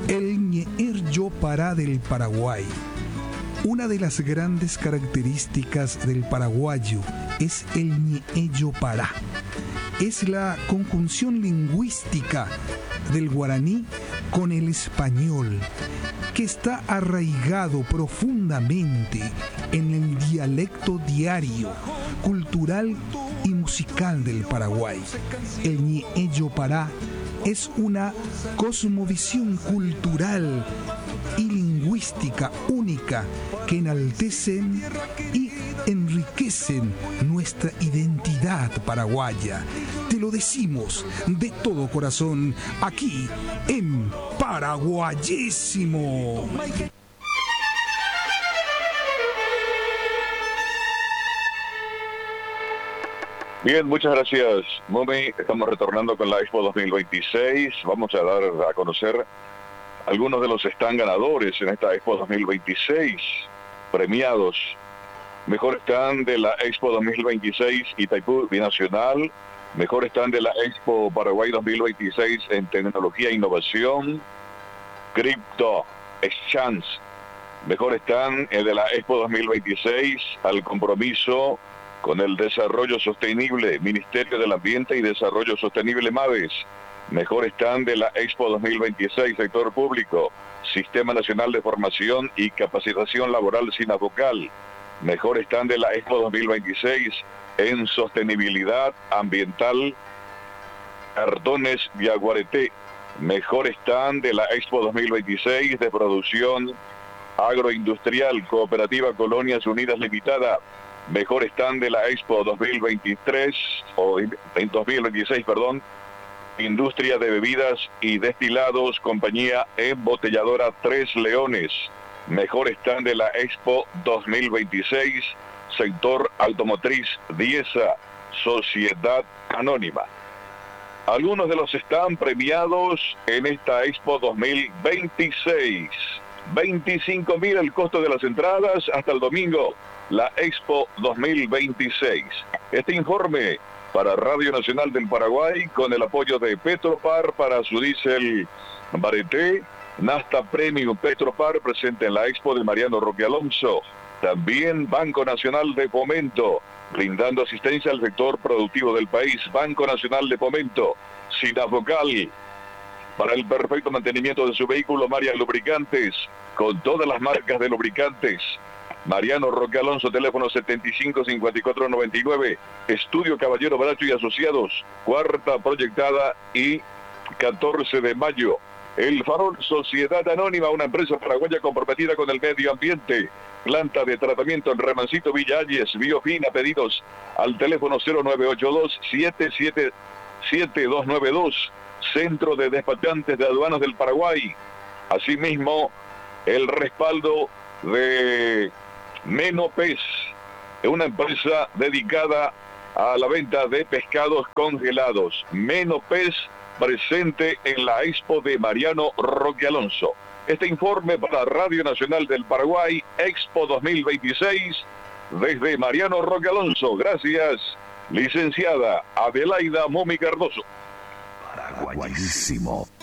El Ñe'ello Pará del Paraguay. Una de las grandes características del paraguayo es el Ñe'ello Pará. Es la conjunción lingüística del guaraní con el español, que está arraigado profundamente en el dialecto diario, cultural y musical del Paraguay. El Ñe'ello Pará es una cosmovisión cultural y lingüística única que enaltecen y enriquecen nuestra identidad paraguaya. Te lo decimos de todo corazón aquí en Paraguayísimo. Bien, muchas gracias, Mumi. Estamos retornando con la Expo 2026. Vamos a dar a conocer algunos de los stand ganadores en esta Expo 2026, premiados. Mejor stand de la Expo 2026 Itaipú Binacional. Mejor stand de la Expo Paraguay 2026 en tecnología e innovación. Crypto Exchange. Mejor stand de la Expo 2026 al compromiso con el desarrollo sostenible, Ministerio del Ambiente y Desarrollo Sostenible MADES. Mejor stand de la Expo 2026, sector público, Sistema Nacional de Formación y Capacitación Laboral SINAFOCAL. Mejor stand de la Expo 2026 en sostenibilidad ambiental, Cardones Viaguareté. Mejor stand de la Expo 2026 de producción agroindustrial, Cooperativa Colonias Unidas Limitada. Mejor stand de la Expo 2023, o en 2026, perdón, Industria de Bebidas y Destilados, Compañía Embotelladora Tres Leones. Mejor stand de la Expo 2026, Sector Automotriz Diesa, Sociedad Anónima. Algunos de los stands premiados en esta Expo 2026. 25.000 el costo de las entradas hasta el domingo. La Expo 2026. Este informe para Radio Nacional del Paraguay con el apoyo de Petropar para su diésel Bareté, Nasta Premium Petropar presente en la Expo de Mariano Roque Alonso. También Banco Nacional de Fomento, brindando asistencia al sector productivo del país. Banco Nacional de Fomento, SINAFOCAL, para el perfecto mantenimiento de su vehículo, Marian Lubricantes, con todas las marcas de lubricantes. Mariano Roque Alonso, teléfono 75-5499, Estudio Caballero Bracho y Asociados, cuarta proyectada y 14 de mayo. El Farol Sociedad Anónima, una empresa paraguaya comprometida con el medio ambiente. Planta de tratamiento en Remancito Villa Ayes, Biofina, pedidos al teléfono 0982-777292, Centro de Despachantes de Aduanas del Paraguay. Asimismo, el respaldo de Menopez, una empresa dedicada a la venta de pescados congelados. Menopez, presente en la Expo de Mariano Roque Alonso. Este informe para Radio Nacional del Paraguay, Expo 2026, desde Mariano Roque Alonso. Gracias, licenciada Adelaida Momi Cardoso. Paraguayísimo.